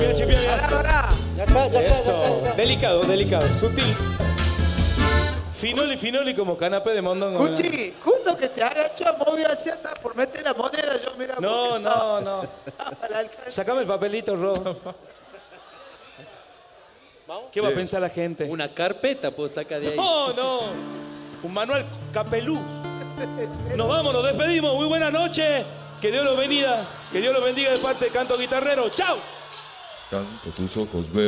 Mira, chipia, mira. Pará. Ya está, ya está, Eso. ya está. Delicado, delicado, sutil. Finoli, finoli como canapé de mondongo. mira. Cuchi, justo que te haga hecho movio así hasta por meter la moneda, yo mira. No, porque no, no. al alcance. Sacame el papelito rojo. ¿Qué va a pensar la gente? Una carpeta puedo sacar de ahí. No, no. Un manual capeluz. Nos vamos, nos despedimos. Muy buenas noches. Que Dios los bendiga. Que Dios los bendiga de parte de Canto Guitarrero. ¡Chao! Tanto tus ojos verdes.